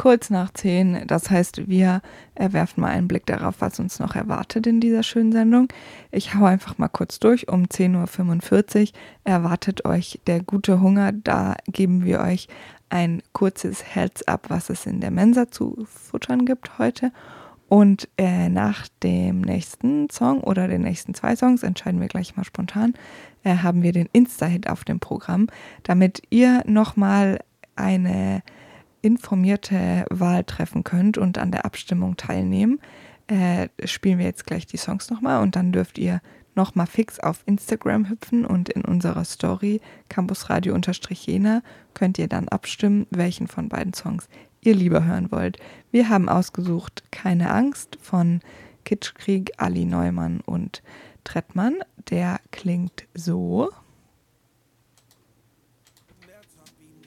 kurz nach 10. Das heißt, wir werfen mal einen Blick darauf, was uns noch erwartet in dieser schönen Sendung. Ich hau einfach mal kurz durch. Um 10.45 Uhr erwartet euch der gute Hunger. Da geben wir euch ein kurzes Heads-up, was es in der Mensa zu futtern gibt heute. Und nach dem nächsten Song oder den nächsten 2 Songs, entscheiden wir gleich mal spontan, haben wir den Insta-Hit auf dem Programm, damit ihr nochmal eine informierte Wahl treffen könnt und an der Abstimmung teilnehmen. Spielen wir jetzt gleich die Songs nochmal und dann dürft ihr nochmal fix auf Instagram hüpfen und in unserer Story campusradio_jena könnt ihr dann abstimmen, welchen von beiden Songs ihr lieber hören wollt. Wir haben ausgesucht Keine Angst von Kitschkrieg, Ali Neumann und Trettmann. Der klingt so.